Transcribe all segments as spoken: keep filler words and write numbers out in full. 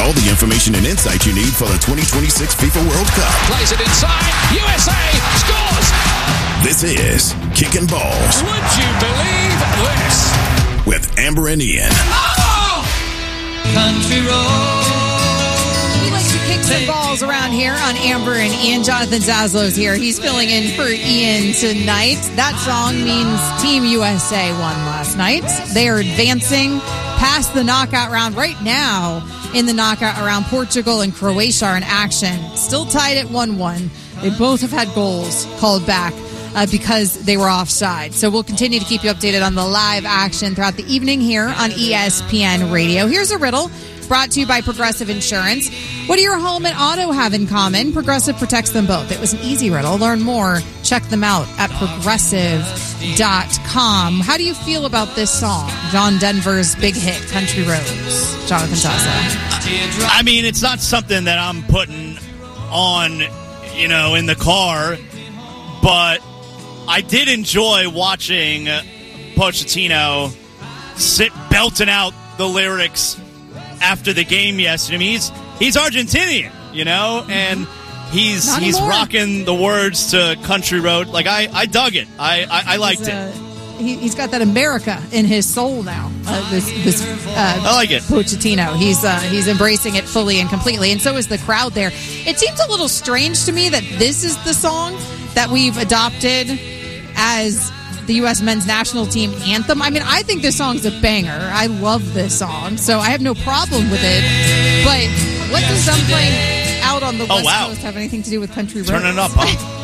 all the information and insight you need for the twenty twenty-six FIFA World Cup. Plays it inside. U S A scores. This is Kicking Balls. Would you believe this? With Amber and Ian. Oh! Country road. We like to kick some balls around here on Amber and Ian. Jonathan Zaslow's here. He's filling in for Ian tonight. That song means Team U S A won last night. They are advancing past the knockout round right now. In the knockout round, Portugal and Croatia are in action. Still tied at one one. They both have had goals called back uh, because they were offside. So we'll continue to keep you updated on the live action throughout the evening here on E S P N Radio. Here's a riddle brought to you by Progressive Insurance. What do your home and auto have in common? Progressive protects them both. It was an easy riddle. Learn more. Check them out at progressive dot com. How do you feel about this song? John Denver's big hit, Country Roads. Jonathan Zaslow. I mean, it's not something that I'm putting on, you know, in the car, but I did enjoy watching Pochettino sit belting out the lyrics after the game yesterday. I mean, he's he's Argentinian, you know, and he's Not he's anymore. rocking the words to Country Road. Like, I, I dug it. I, I, I liked He's, uh, it. He, he's got that America in his soul now. Uh, this this uh, I like it. Pochettino. He's uh, he's embracing it fully and completely, and so is the crowd there. It seems a little strange to me that this is the song that we've adopted as the U S men's national team anthem. I mean, I think this song's a banger. I love this song, so I have no problem with it. But what does them playing out on the Oh, West wow. Coast have anything to do with Country Roads? Turn it up, huh?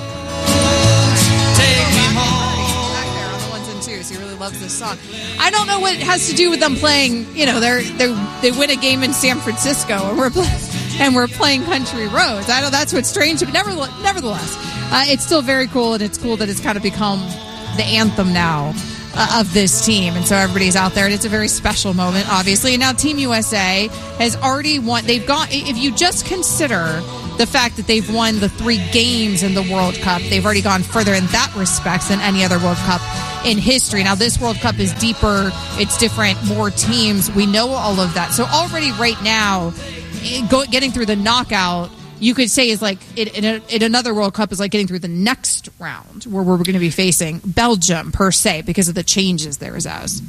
Take me home. Back there on the ones and twos. He really loves this song. I don't know what it has to do with them playing. You know, they're they they win a game in San Francisco, and we're play, and we're playing Country Roads. I know that's what's strange, but nevertheless, nevertheless, uh, it's still very cool, and it's cool that it's kind of become the anthem now uh, of this team, and so everybody's out there, and it's a very special moment, obviously. And now Team U S A has already won. They've gone. If you just consider the fact that they've won the three games in the World Cup, they've already gone further in that respect than any other World Cup in history. Now, this World Cup is deeper, it's different, more teams. We know all of that. So already right now, go, getting through the knockout, you could say is like in, in, a, in another World Cup is like getting through the next round where we're going to be facing Belgium per se because of the changes there is as.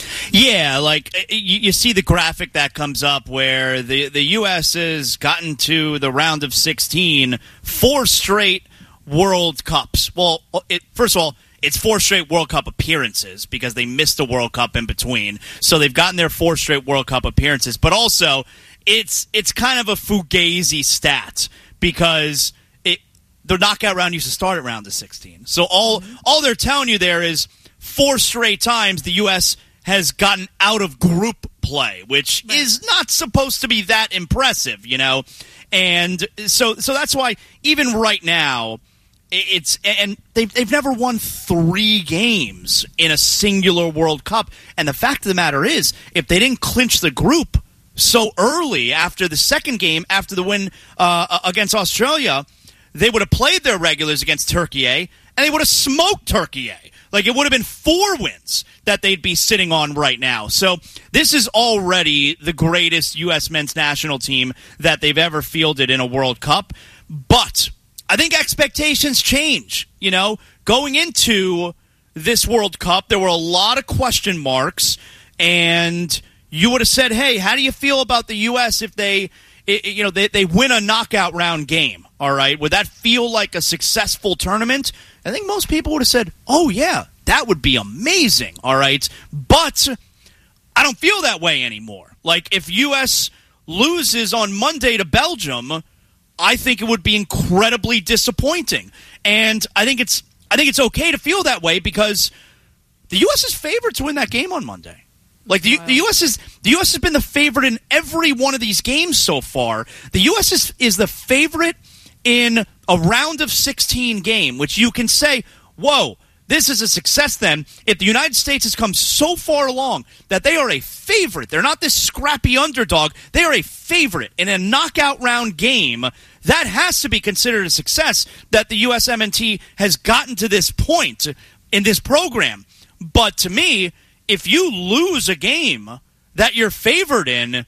Yeah, like you, you see the graphic that comes up where the, the U S has gotten to the round of sixteen, four straight World Cups. Well, it, first of all, it's four straight World Cup appearances because they missed a World Cup in between. So they've gotten their four straight World Cup appearances. But also, it's it's kind of a fugazi stat because it the knockout round used to start at round of sixteen. So all all they're telling you there is four straight times the U S has gotten out of group play, which right. is not supposed to be that impressive, you know? And so so that's why even right now, it's and they've, they've never won three games in a singular World Cup. And the fact of the matter is, if they didn't clinch the group so early after the second game, after the win uh, against Australia, they would have played their regulars against Turkey, and they would have smoked Turkey. Like, it would have been four wins that they'd be sitting on right now. So this is already the greatest U S men's national team that they've ever fielded in a World Cup. But I think expectations change. You know, going into this World Cup, there were a lot of question marks, and you would have said, hey, how do you feel about the U S if they, you know, they, they win a knockout round game? All right. Would that feel like a successful tournament? I think most people would have said, oh, yeah, that would be amazing. All right. But I don't feel that way anymore. Like, if U S loses on Monday to Belgium, I think it would be incredibly disappointing. And I think it's I think it's okay to feel that way because the U S is favored to win that game on Monday. Like the, the U S is the U S has been the favorite in every one of these games so far. The U S is, is the favorite in a round of sixteen game, which you can say, whoa, this is a success then. If the United States has come so far along that they are a favorite, they're not this scrappy underdog, they are a favorite in a knockout round game, that has to be considered a success that the U S M N T has gotten to this point in this program. But to me, if you lose a game that you're favored in,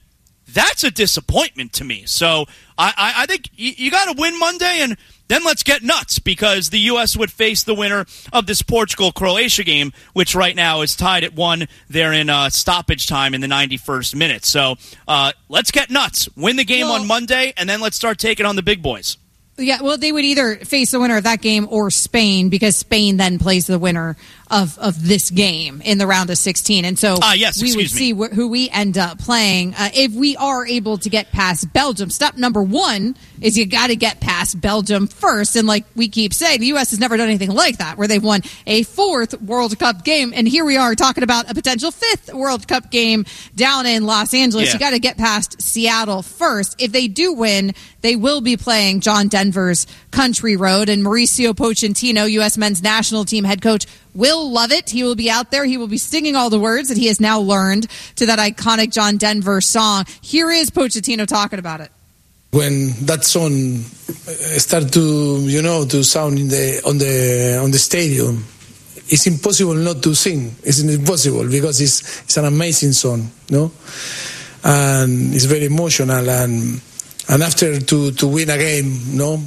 That's a disappointment to me. So I, I, I think you, you got to win Monday, and then let's get nuts, because the U S would face the winner of this Portugal-Croatia game, which right now is tied at one. They're in uh, stoppage time in the ninety-first minute. So uh, let's get nuts. Win the game well, on Monday, and then let's start taking on the big boys. Yeah, well, they would either face the winner of that game or Spain, because Spain then plays the winner of, of this game in the round of sixteen. And so uh, yes, we would see wh- who we end up playing. Uh, if we are able to get past Belgium, step number one is you got to get past Belgium first. And like we keep saying, the U S has never done anything like that, where they've won a fourth World Cup game. And here we are talking about a potential fifth World Cup game down in Los Angeles. Yeah. You got to get past Seattle first. If they do win, they will be playing John Denver's Country Road, and Mauricio Pochettino, U S men's national team head coach, will love it. He will be out there. He will be singing all the words that he has now learned to that iconic John Denver song. Here is Pochettino talking about it. When that song start to, you know, to sound in the on the on the stadium, it's impossible not to sing. It's impossible, because it's it's an amazing song, no, and it's very emotional. And and after to to win a game, no.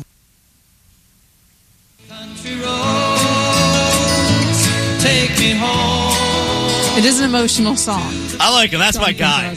Country roads, take me home. It is an emotional song. I like him. That's John my guy.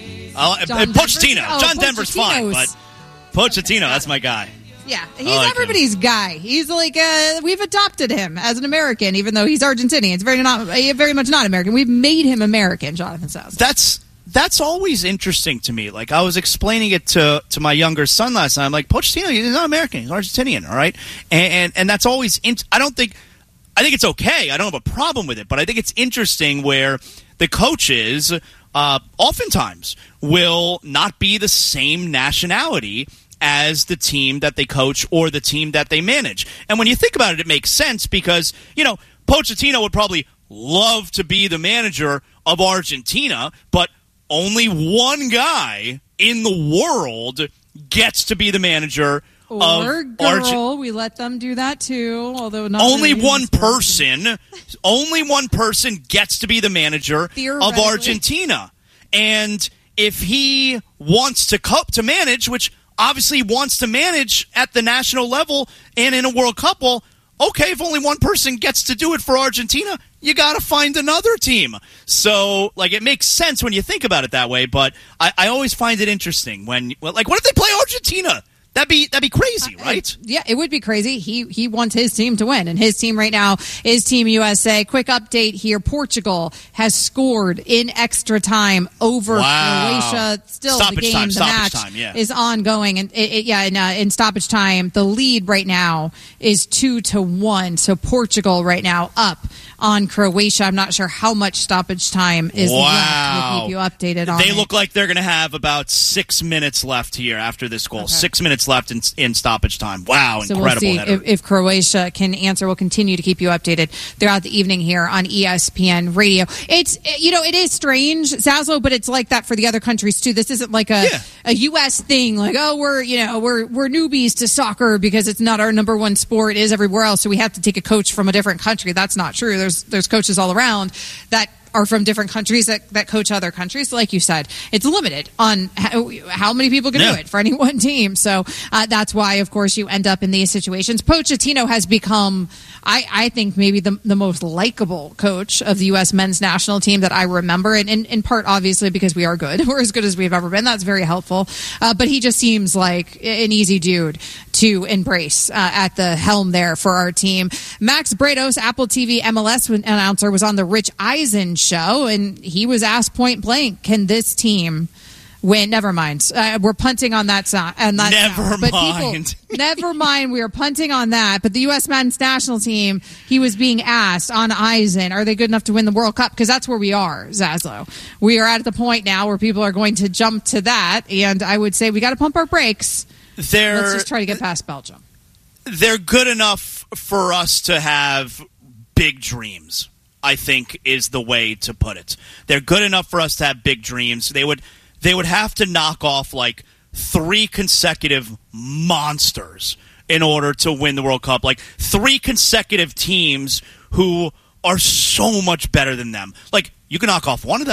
I, John Pochettino. Oh, John Denver's fine, but Pochettino, that's my guy. Yeah, he's like everybody's him. guy. He's like uh, we've adopted him as an American, even though he's Argentinian. It's very not very much not American. We've made him American. Jonathan says that's that's always interesting to me. Like, I was explaining it to to my younger son last night. I'm like, Pochettino, he's not American. He's Argentinian. All right, and and, and that's always. In, I don't think. I think it's okay. I don't have a problem with it, but I think it's interesting where the coaches uh, oftentimes will not be the same nationality as the team that they coach or the team that they manage. And when you think about it, it makes sense, because, you know, Pochettino would probably love to be the manager of Argentina, but only one guy in the world gets to be the manager Or of girl, Arge- we let them do that too. Although not only really one person, only one person gets to be the manager of Argentina. And if he wants to cup to manage, which obviously wants to manage at the national level and in a World Cup, well, okay, if only one person gets to do it for Argentina, you got to find another team. So, like, it makes sense when you think about it that way. But I, I always find it interesting when, well, like, what if they play Argentina? That'd be that'd be crazy, right? Uh, yeah, it would be crazy. He he wants his team to win, and his team right now is Team U S A. Quick update here: Portugal has scored in extra time over wow. Croatia. Still, stoppage the game, time, the stoppage match time, yeah. is ongoing, and it, it, yeah, in, uh, in stoppage time, the lead right now is two to one. So Portugal right now up on Croatia. I'm not sure how much stoppage time is wow. left. We'll keep you updated on They it. look like they're going to have about six minutes left here after this goal. Okay. Six minutes left in, in stoppage time. Wow, so incredible we'll see header. if, if Croatia can answer. We'll continue to keep you updated throughout the evening here on E S P N Radio. It's, you know, it is strange, Zaslow, but it's like that for the other countries too. This isn't like a, yeah. a U S thing, like, oh, we're, you know, we're we're newbies to soccer because it's not our number one sport. It is everywhere else, so we have to take a coach from a different country. That's not true. There's there's coaches all around that are from different countries that, that coach other countries. Like you said, it's limited on how, how many people can yeah. do it for any one team. So uh, that's why, of course, you end up in these situations. Pochettino has become, I, I think, maybe the, the most likable coach of the U S men's national team that I remember. And in, in part, obviously, because we are good. We're as good as we've ever been. That's very helpful. Uh, but he just seems like an easy dude to embrace uh, at the helm there for our team. Max Bretos, Apple T V M L S announcer, was on the Rich Eisen show, and he was asked point blank, can this team win? Never mind. Uh, we're punting on that side. So- that never sound. But mind. People, never mind. We are punting on that. But the U S men's national team, he was being asked on Eisen, are they good enough to win the World Cup? Because that's where we are, Zaslow. We are at the point now where people are going to jump to that, and I would say we got to pump our brakes. They're, Let's just try to get past Belgium. They're good enough for us to have big dreams, I think, is the way to put it. They're good enough for us to have big dreams. They would they would have to knock off like three consecutive monsters in order to win the World Cup. Like three consecutive teams who are so much better than them. Like, you can knock off one of them.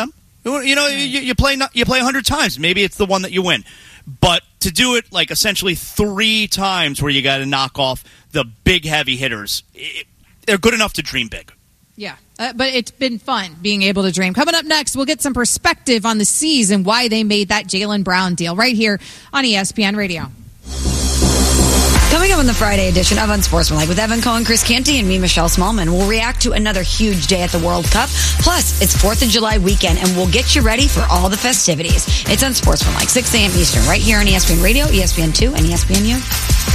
You know, you, you play you play one hundred times. Maybe it's the one that you win. But to do it like essentially three times where you got to knock off the big heavy hitters, it, they're good enough to dream big. Yeah, uh, but it's been fun being able to dream. Coming up next, we'll get some perspective on the C's and why they made that Jaylen Brown deal right here on E S P N Radio. Coming up on the Friday edition of Unsportsmanlike with Evan Cohen, Chris Canty, and me, Michelle Smallman, we'll react to another huge day at the World Cup. Plus, it's fourth of July weekend, and we'll get you ready for all the festivities. It's Unsportsmanlike, six a.m. Eastern, right here on E S P N Radio, E S P N two, and E S P N U.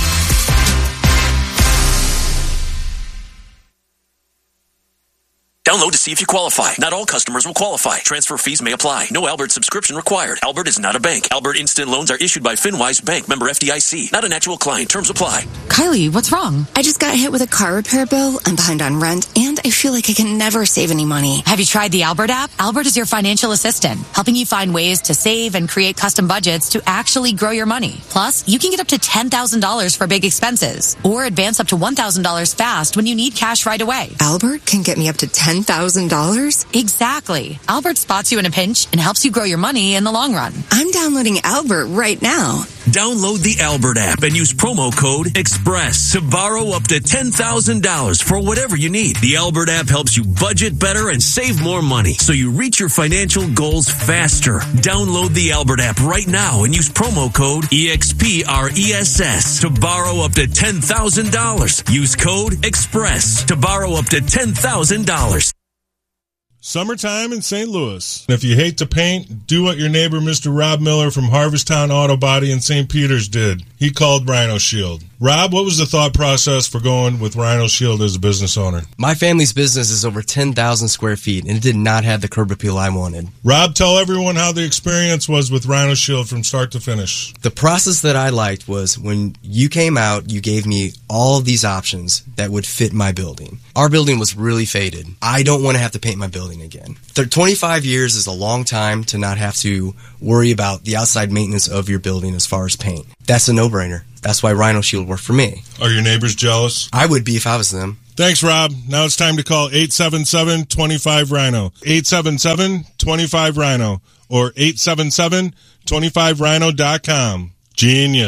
Download to see if you qualify. Not all customers will qualify. Transfer fees may apply. No Albert subscription required. Albert is not a bank. Albert Instant Loans are issued by FinWise Bank, member F D I C. Not an actual client. Terms apply. Kylie, what's wrong? I just got hit with a car repair bill. I'm behind on rent, and I feel like I can never save any money. Have you tried the Albert app? Albert is your financial assistant, helping you find ways to save and create custom budgets to actually grow your money. Plus, you can get up to ten thousand dollars for big expenses, or advance up to one thousand dollars fast when you need cash right away. Albert can get me up to ten thousand dollars? Exactly. Albert spots you in a pinch and helps you grow your money in the long run. I'm downloading Albert right now. Download the Albert app and use promo code EXPRESS to borrow up to ten thousand dollars for whatever you need. The Albert app helps you budget better and save more money so you reach your financial goals faster. Download the Albert app right now and use promo code EXPRESS to borrow up to ten thousand dollars. Use code EXPRESS to borrow up to ten thousand dollars. Summertime in Saint Louis. If you hate to paint, do what your neighbor Mister Rob Miller from Harvesttown Auto Body in Saint Peters did. He called Rhino Shield. Rob, what was the thought process for going with Rhino Shield as a business owner? My family's business is over ten thousand square feet, and it did not have the curb appeal I wanted. Rob, tell everyone how the experience was with Rhino Shield from start to finish. The process that I liked was when you came out, you gave me all of these options that would fit my building. Our building was really faded. I don't want to have to paint my building again. twenty-five years is a long time to not have to worry about the outside maintenance of your building as far as paint. That's a no-brainer. That's why Rhino Shield worked for me. Are your neighbors jealous? I would be if I was them. Thanks, Rob. Now it's time to call eight seven seven, two five, Rhino. eight seven seven, two five, Rhino or eight seven seven, two five rhino dot com. Genius.